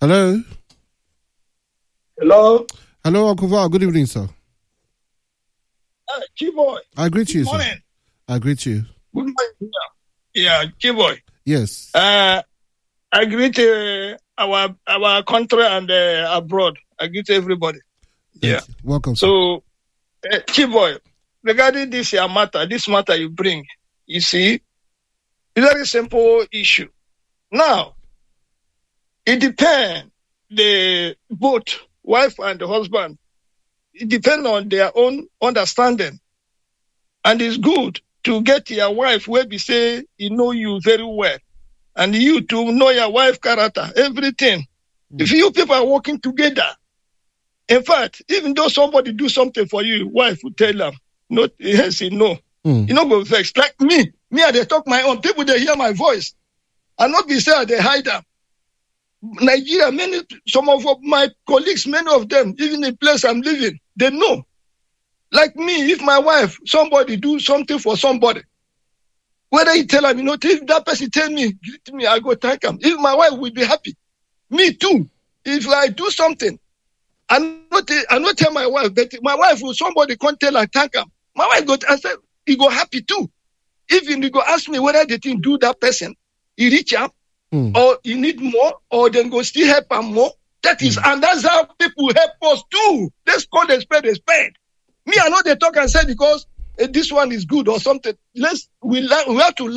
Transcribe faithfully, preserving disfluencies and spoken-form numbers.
Hello? Hello? Hello, Uncle Val. Good evening, sir. Uh, Chiboy. I greet you, Good morning. sir. I greet you. Good morning. Yeah, Chiboy. Yes. Uh, I greet uh, our our country and uh, abroad. I greet everybody. Thank yeah. you. Welcome, sir. So, uh, Chiboy, regarding this uh, matter, this matter you bring, you see, it's a very simple issue. Now, it depends, the both wife and the husband, it depends on their own understanding. And it's good to get your wife where we say he know you very well. And you to know your wife character, everything. Mm. If you people are working together, in fact, even though somebody do something for you, wife will tell them, not yes, no. Mm. You know, go vex. Like me, me, I they talk my own. People, they hear my voice. I not be say they hide them. Nigeria, many, some of my colleagues, many of them, even the place I'm living, they know. Like me, if my wife, somebody do something for somebody, whether he tell him, you know, if that person tell me, greet me, I go thank him. If my wife will be happy, me too. If I do something, I not, I not tell my wife, but my wife will somebody can't tell her thank him. My wife go answer, he go happy too. Even he go ask me whether they think do that person, he reach up, mm. or he need more, or then go still help him more. That is, mm. and that's how people help us too. Let's call the spade a spade. Me, I know they talk and say because uh, this one is good or something. Let's we, we have to